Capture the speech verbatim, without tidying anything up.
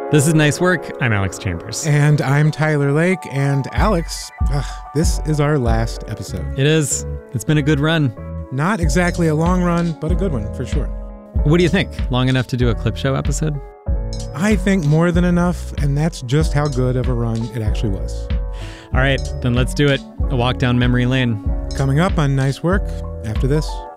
This is Nice Work. I'm Alex Chambers. And I'm Tyler Lake. And Alex, ugh, this is our last episode. It is. It's been a good run. Not exactly a long run, but a good one for sure. What do you think? Long enough to do a clip show episode? I think more than enough, and that's just how good of a run it actually was. All right, then let's do it. A walk down memory lane. Coming up on Nice Work after this.